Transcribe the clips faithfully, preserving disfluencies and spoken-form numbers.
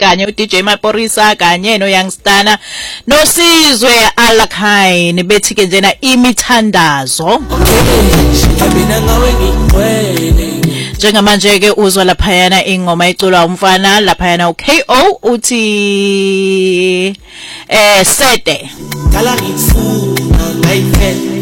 kanye u D J Maporisa kanye no Youngstana noSizwe Alakhai bethi ke njena imithandazo. Njengamanje ke uzwa laphayana ingoma iculwa umfana laphayana u K O uthi eh sete kala ngifuna ngayiphethe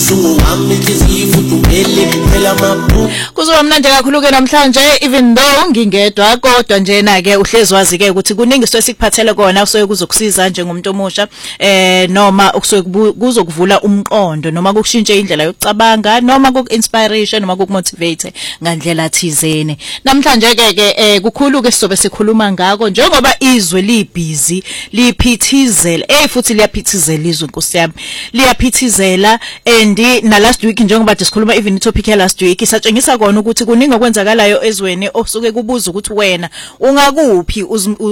kuzoba mnandi kakhulu ke namhlanje even though ngingedwa kodwa njena ke uhlezi wazi ke ukuthi kuningi siwe sikuphathele kona usoye kuzokusiza njengomuntu omusha eh noma ukusoye kuzokuvula umqondo noma kukushintshe indlela yokucabanga noma kuinspiration noma kumotivate ngandlela thizene. Namhlanje ke ke kukhulu ke sizobe sikhuluma ngako njengoba izwe libusy liphithizela eh futhi liyaphithizela izwe Nkosi yami liyaphithizela. And na last week njengoba disikhuluma even topic ya last week isatshengisa kona ukuthi kuningi okwenzakalayo ezweni osuke kubuza ukuthi wena ungakuphi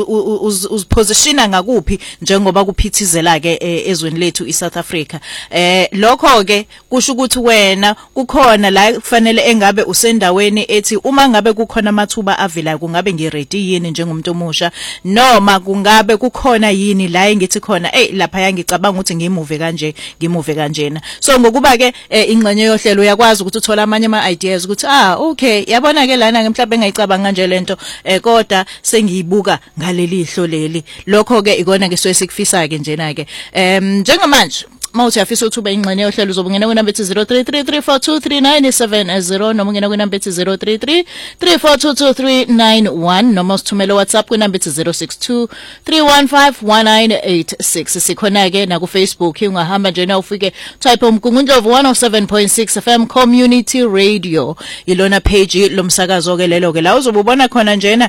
uzipositiona ngakuphi njengoba kuphithizela ke ezweni lethu iSouth Africa. Eh lokho ke kusho ukuthi wena kukhona la kufanele engabe usendaweni ethi uma ngabe kukhona amathuba avelayo kungabe ngiready yini njengomuntu omusha noma kungabe kukhona yini la engithi khona eh lapha yangicabanga ukuthi ngimuve kanje ngimuve kanjena. So ngokuba ke ingxenye yohlelo uyakwazi ukuthi uthola amanye ama ideas ukuthi ah okay yabona ke lana mhlawumbe engayicabanga kanje lento eh kodwa sengiyibuka ngaleli ihlo leli lokho ke ikona ke siwe sikufisa ke njena ke em njengamanje mawuthi afisa uthuba ingxenye yohlelo uzobungena ku number ethi zero three three three four two three nine seven zero noma ungena ku number ethi zero three three three four two two three nine one noma usithumele WhatsApp ku number ethi zero six two three one five one nine eight six. Sikhona ke na ku Facebook ungahamba nje na ufike type umgungundlovu one oh seven point six F M Community Radio ilona page lomsakazo ke lelo ke la uzobubona khona njena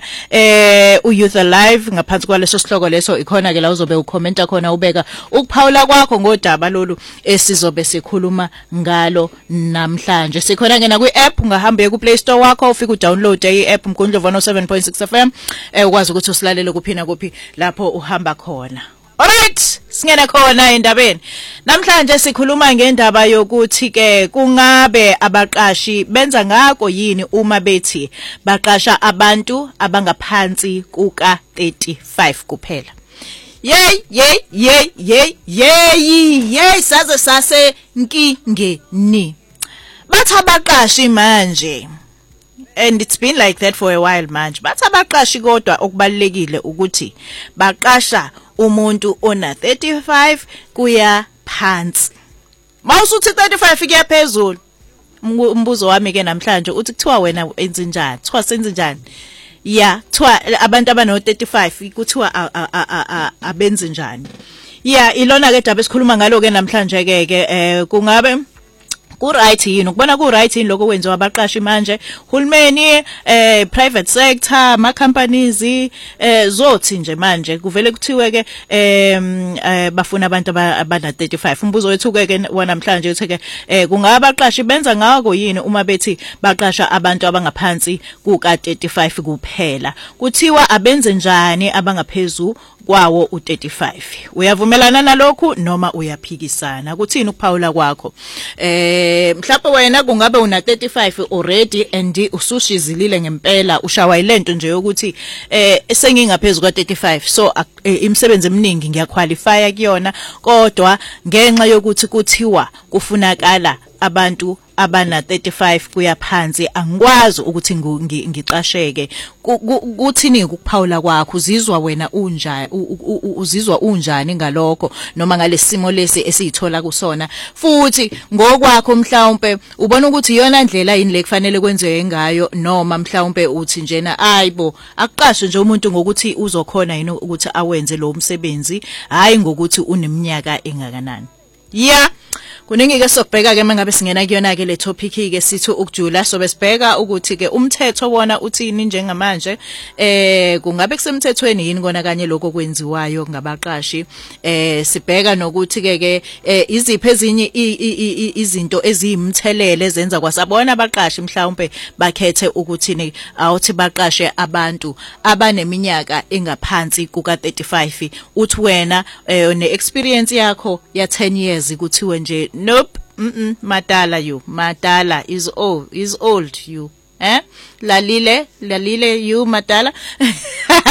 eh u Youth Alive ngaphansi kwaleso sihloko leso ikhona ke la uzobe ucomenta khona ubeka ukuphawula kwakho ngodaba lolu esizobe sikhuluma ngalo namhlanje. Sikhona ke na ku app ungahamba ku Play Store wakho ufike udownload i app Mgundlovu one oh seven point six F M eh ukwazi ukuthi usilalele kuphina kuphi lapho uhamba khona. Alright, singena khona endabeni. Namhlanje sikhuluma ngendaba yokuthi ke kungabe abaqashi benza ngako yini uma bethi baqasha abantu abangaphansi kuka thirty-five kuphela. Yey yey yey yey yey yey saze sase nkingeni bathi abaqashi manje and it's been like that for a while manje bathi abaqashi kodwa okubalekile ukuthi baqasha umuntu ona thirty-five kuya phansi. Mawusuthi thirty-five kuya phezulu umbuzo wami ke namhlanje uthi kuthiwa wena enze njani kuthiwa senze njani yeah kuthiwa abantu abano thirty-five kuthiwa abenze njani yeah ilona ke daba esikhuluma ngalo ke namhlanje ke ke eh kungabe ku right yini ukubona ku right yini lokho kwenziwa abaqashi manje hulumeni eh private sector ama companies eh zothi nje manje kuvele kuthiwe ke eh bafuna abantu abana thirty-five. Umbuzo wethu ke wanamhlanje uthi ke eh kungaba abaqashi benza ngako yini uma bethi baqasha abantu abangaphansi kuka thirty-five kuphela kuthiwa abenze njani abangaphezulu kwawo u thirty-five. Uyavumelana nalokhu noma uyaphikisana kuthini ukuphawula kwakho eh mhlawumbe wena kungabe una thirty-five already and usushizilile ngempela ushawa ilento nje ukuthi eh sengingaphezulu kwa thirty-five so imisebenzi eminingi ngiyaqualify kuyona kodwa ngenxa yokuthi kuthiwa kufunakala abantu abana thirty-five kuya phansi angikwazi ukuthi ngiqasheke kuthini ukuphawula kwakho uzizwa wena unjani uzizwa unjani ngalokho noma ngalesimo lesi esiyithola kusona futhi ngokwakho mhlawumbe ubona ukuthi iyona ndlela yini lekufanele kwenziwe ngayo noma mhlawumbe uthi njena ayibo akuqashwe nje umuntu ngokuthi uzokhona yini ukuthi awenze lo msebenzi hayi ngokuthi uneminyaka engakanani. Yeah kuningi ke sobheka ke mangabe singena kuyona ke le topic ke sithi ukujula so besibheka ukuthi ke umthetho wona uthini njengamanje eh kungabe kusemthethweni yini kona kanye lokho kwenziwayo ngabaqashi eh sibheka nokuthi ke ke iziphe ezinye izinto eziyimthelele zenza kwasabona abaqashi mhlawumbe bakhethe ukuthi awuthi baqashe abantu abaneminyaka engaphansi kuka thirty-five uthi wena ne experience yakho ya ten years kuthiwe nje nope mm -mm, madala you madala is old is old you eh lalile lalile you madala